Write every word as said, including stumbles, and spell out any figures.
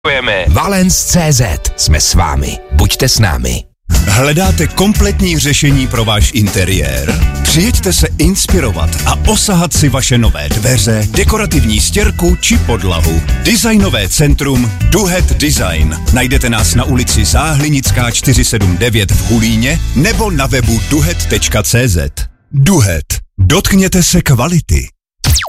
Valens tečka cé zet. Jsme s vámi. Buďte s námi. Hledáte kompletní řešení pro váš interiér? Přijeďte se inspirovat a osahat si vaše nové dveře, dekorativní stěrku či podlahu. Designové centrum Duhet Design. Najdete nás na ulici Záhlinická čtyři sedm devět v Hulíně nebo na webu duhet tečka cé zet. Duhet. Dotkněte se kvality.